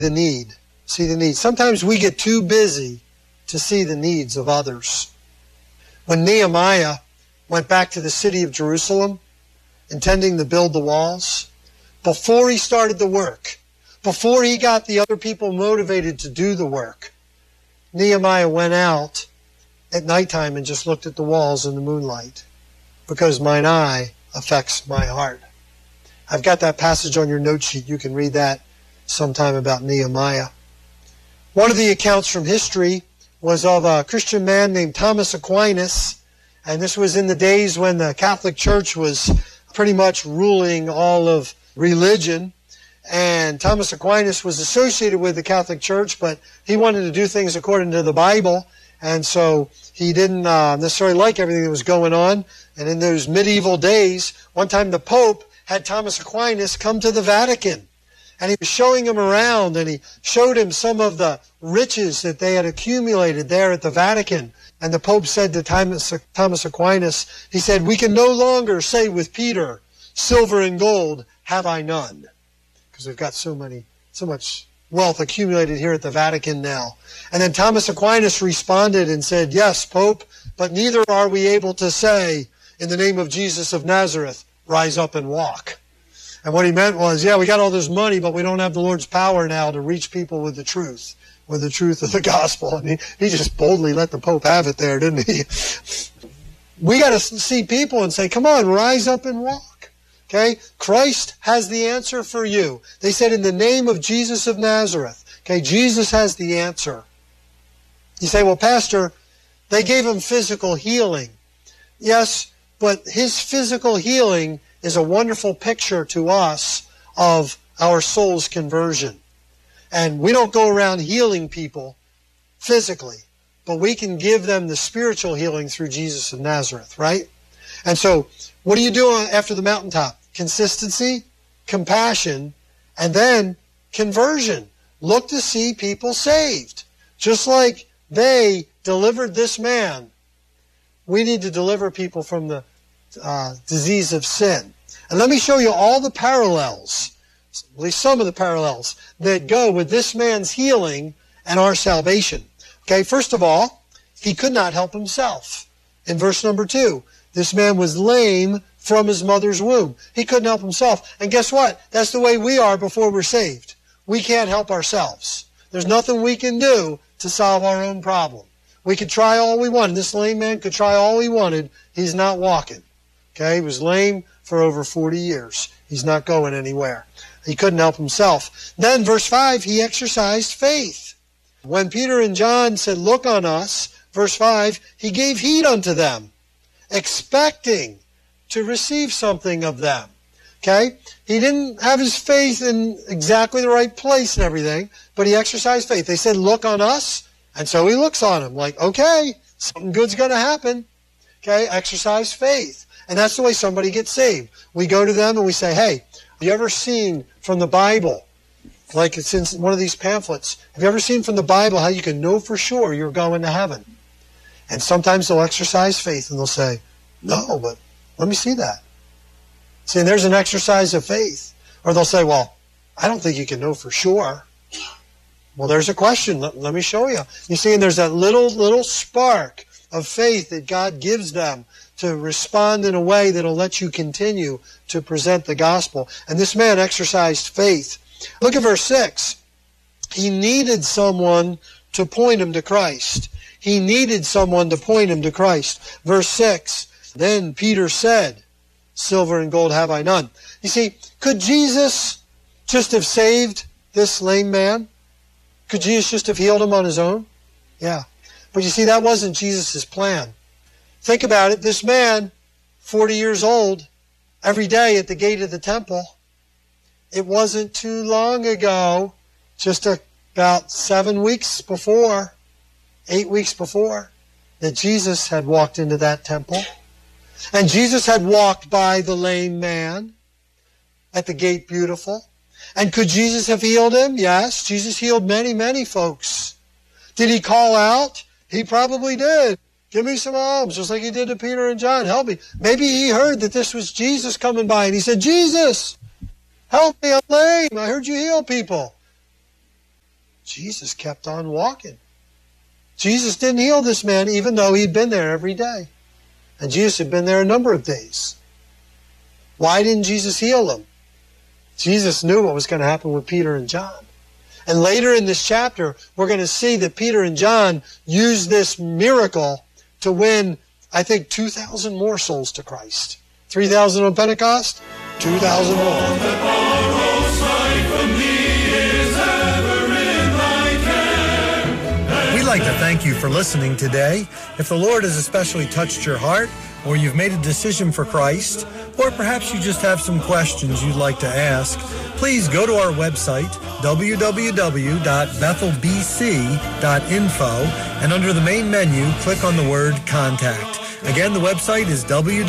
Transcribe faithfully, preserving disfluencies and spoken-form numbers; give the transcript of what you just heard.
the need. See the need. Sometimes we get too busy to see the needs of others. When Nehemiah went back to the city of Jerusalem, intending to build the walls, before he started the work, before he got the other people motivated to do the work, Nehemiah went out at nighttime and just looked at the walls in the moonlight, because mine eye affects my heart. I've got that passage on your note sheet. You can read that sometime about Nehemiah. One of the accounts from history was of a Christian man named Thomas Aquinas, and this was in the days when the Catholic Church was pretty much ruling all of religion. And Thomas Aquinas was associated with the Catholic Church, but he wanted to do things according to the Bible, and so he didn't uh, necessarily like everything that was going on. And in those medieval days, one time the Pope had Thomas Aquinas come to the Vatican, and he was showing him around, and he showed him some of the riches that they had accumulated there at the Vatican. And the Pope said to Thomas, Thomas Aquinas, he said, "We can no longer say with Peter, 'Silver and gold have I none,'" because we've got so many, so much wealth accumulated here at the Vatican now. And then Thomas Aquinas responded and said, "Yes, Pope, but neither are we able to say, 'In the name of Jesus of Nazareth, rise up and walk.'" And what he meant was, yeah, we got all this money, but we don't have the Lord's power now to reach people with the truth, with the truth of the gospel. And he, he just boldly let the Pope have it there, didn't he? We got to see people and say, come on, rise up and walk. Okay? Christ has the answer for you. They said, in the name of Jesus of Nazareth. Okay, Jesus has the answer. You say, well, Pastor, they gave him physical healing. Yes, but his physical healing is a wonderful picture to us of our soul's conversion. And we don't go around healing people physically, but we can give them the spiritual healing through Jesus of Nazareth, right? And so, what do you do after the mountaintop? Consistency, compassion, and then conversion. Look to see people saved. Just like they delivered this man, we need to deliver people from the uh, disease of sin. And let me show you all the parallels, at least some of the parallels, that go with this man's healing and our salvation. Okay, first of all, he could not help himself. In verse number two, this man was lame from his mother's womb. He couldn't help himself. And guess what? That's the way we are before we're saved. We can't help ourselves. There's nothing we can do to solve our own problem. We could try all we wanted. This lame man could try all he wanted. He's not walking. Okay, he was lame for over forty years. He's not going anywhere. He couldn't help himself. Then, verse five, he exercised faith. When Peter and John said, "Look on us," verse five, he gave heed unto them, expecting to receive something of them. Okay? He didn't have his faith in exactly the right place and everything, but he exercised faith. They said, "Look on us," and so he looks on them like, okay, something good's going to happen. Okay? Exercise faith. And that's the way somebody gets saved. We go to them and we say, hey, have you ever seen from the Bible, like it's in one of these pamphlets, have you ever seen from the Bible how you can know for sure you're going to heaven? And sometimes they'll exercise faith and they'll say, no, but let me see that. See, and there's an exercise of faith. Or they'll say, well, I don't think you can know for sure. Well, there's a question. Let, let me show you. You see, and there's that little, little spark of faith that God gives them to respond in a way that will let you continue to present the gospel. And this man exercised faith. Look at verse six. He needed someone to point him to Christ. He needed someone to point him to Christ. Verse six, then Peter said, "Silver and gold have I none." You see, could Jesus just have saved this lame man? Could Jesus just have healed him on his own? Yeah. But you see, that wasn't Jesus' plan. Think about it. This man, forty years old, every day at the gate of the temple, it wasn't too long ago, just a, about seven weeks before, eight weeks before, that Jesus had walked into that temple. And Jesus had walked by the lame man at the gate beautiful. And could Jesus have healed him? Yes. Jesus healed many, many folks. Did he call out? He probably did. Give me some alms, just like he did to Peter and John. Help me. Maybe he heard that this was Jesus coming by, and he said, Jesus, help me, I'm lame. I heard you heal people. Jesus kept on walking. Jesus didn't heal this man even though he'd been there every day. And Jesus had been there a number of days. Why didn't Jesus heal him? Jesus knew what was going to happen with Peter and John. And later in this chapter, we're going to see that Peter and John used this miracle to win, I think, two thousand more souls to Christ. three thousand on Pentecost, two thousand more. We'd like to thank you for listening today. If the Lord has especially touched your heart, or you've made a decision for Christ, or perhaps you just have some questions you'd like to ask, please go to our website, w w w dot bethel b c dot info, and under the main menu, click on the word Contact. Again, the website is w w w